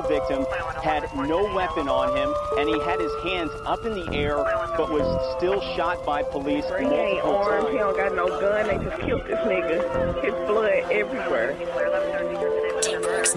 victim had no weapon on him, and he had his hands up in the air, but was still shot by police He ain't multiple armed, he times. don't got no gun, they just killed this nigga. His blood everywhere.